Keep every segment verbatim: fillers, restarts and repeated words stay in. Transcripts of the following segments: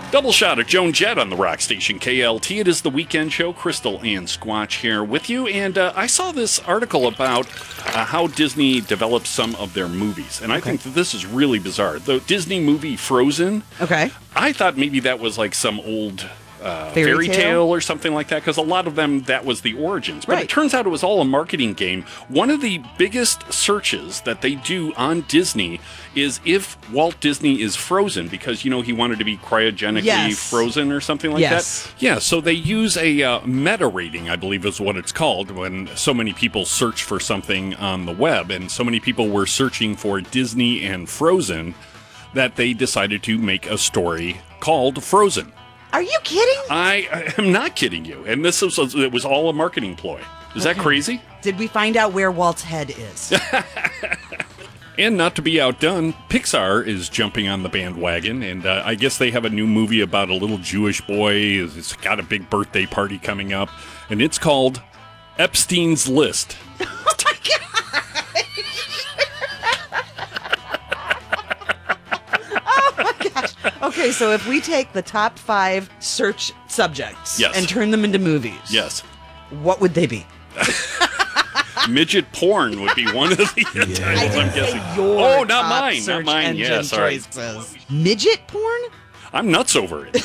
Double shot of Joan Jett on the rock station K L T. It is the weekend show. Crystal and Squatch here with you. And uh, I saw this article about uh, how Disney develops some of their movies. And I okay. think that this is really bizarre. The Disney movie Frozen. Okay. I thought maybe that was like some old uh, fairy, fairy tale? tale or something like that. Because a lot of them, that was the origins. But right. it turns out it was all a marketing game. One of the biggest searches that they do on Disney is if Walt Disney is frozen, because, you know, he wanted to be cryogenically yes. frozen or something like yes. that. Yeah, so they use a uh, meta rating, I believe is what it's called, when so many people search for something on the web, and so many people were searching for Disney and Frozen that they decided to make a story called Frozen. Are you kidding? I, I am not kidding you. And this was, it was all a marketing ploy. Is okay. that crazy? Did we find out where Walt's head is? And not to be outdone, Pixar is jumping on the bandwagon, and uh, I guess they have a new movie about a little Jewish boy. It's got a big birthday party coming up, and it's called Epstein's List. Oh my God! Oh my gosh! Okay, so if we take the top five search subjects yes. and turn them into movies, yes, what would they be? Midget porn would be one of the yeah. titles, I'm guessing. Your oh, not mine, not mine. Yes, all right. Midget porn? I'm nuts over it.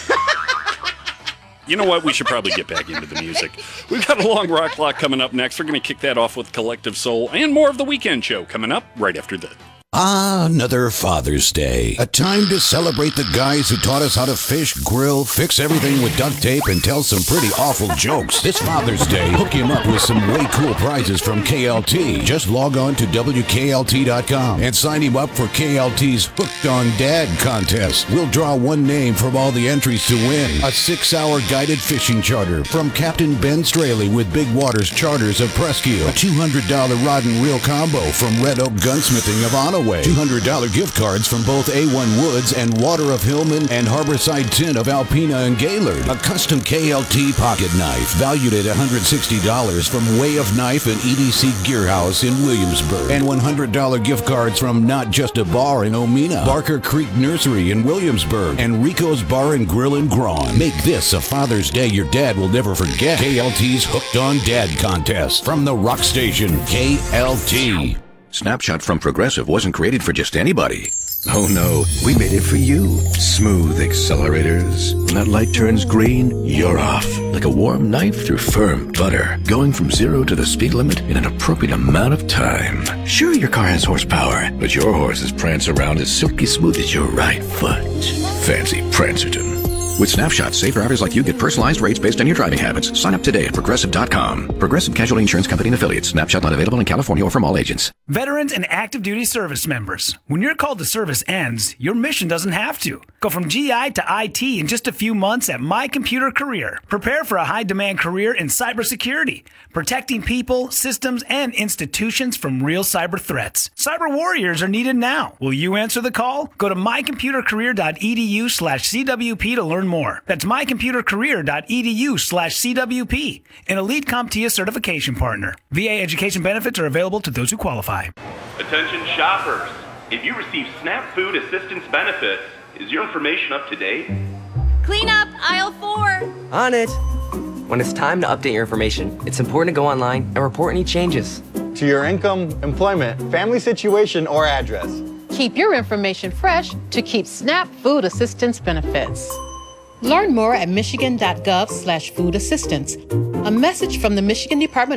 You know what? We should probably get back into the music. We've got a long rock block coming up next. We're going to kick that off with Collective Soul and more of the weekend show coming up right after this. Ah, another Father's Day. A time to celebrate the guys who taught us how to fish, grill, fix everything with duct tape, and tell some pretty awful jokes. This Father's Day, hook him up with some way cool prizes from K L T. Just log on to W K L T dot com and sign him up for K L T's Hooked on Dad contest. We'll draw one name from all the entries to win. A six-hour guided fishing charter from Captain Ben Straley with Big Waters Charters of Presque. A two hundred dollars rod and reel combo from Red Oak Gunsmithing of Onaway. two hundred dollars gift cards from both A one Woods and Water of Hillman and Harborside Tin of Alpena and Gaylord. A custom K L T pocket knife valued at one hundred sixty dollars from Way of Knife and E D C Gear House in Williamsburg. And one hundred dollars gift cards from Not Just a Bar in Omena, Barker Creek Nursery in Williamsburg, and Rico's Bar and Grill in Grawn. Make this a Father's Day your dad will never forget. K L T's Hooked on Dad contest from the rock station K L T. Snapshot from Progressive wasn't created for just anybody. Oh no, we made it for you. Smooth accelerators. When that light turns green, you're off. Like a warm knife through firm butter. Going from zero to the speed limit in an appropriate amount of time. Sure, your car has horsepower, but your horses prance around as silky smooth as your right foot. Fancy Prancerton. With Snapshot, safe drivers like you get personalized rates based on your driving habits. Sign up today at Progressive dot com. Progressive Casualty Insurance Company and Affiliates. Snapshot not available in California or from all agents. Veterans and active duty service members. When your call to service ends, your mission doesn't have to. Go from G I to I T in just a few months at My Computer Career. Prepare for a high-demand career in cybersecurity, protecting people, systems, and institutions from real cyber threats. Cyber warriors are needed now. Will you answer the call? Go to my computer career dot e d u slash c w p to learn more. That's my computer career dot e d u slash c w p, an Elite CompTIA certification partner. V A education benefits are available to those who qualify. Attention shoppers. If you receive SNAP Food Assistance benefits, is your information up to date? Clean up aisle four. On it. When it's time to update your information, it's important to go online and report any changes. To your income, employment, family situation, or address. Keep your information fresh to keep SNAP Food Assistance benefits. Learn more at michigan dot gov slash food assistance. A message from the Michigan Department